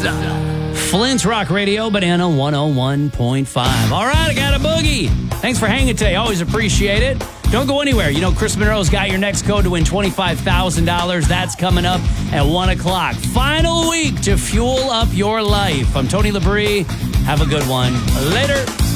Flint's Rock Radio, Banana 101.5. All right, I got a boogie. Thanks for hanging today. Always appreciate it. Don't go anywhere. You know, Chris Monroe's got your next code to win $25,000. That's coming up at 1 o'clock. Final week to fuel up your life. I'm Tony Labrie. Have a good one. Later.